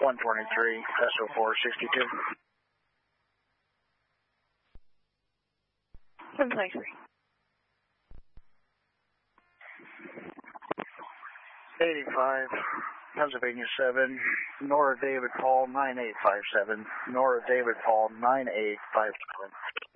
123, SO462. 723. 85, Pennsylvania 7, Nora David Paul 9857, Nora David Paul 9857.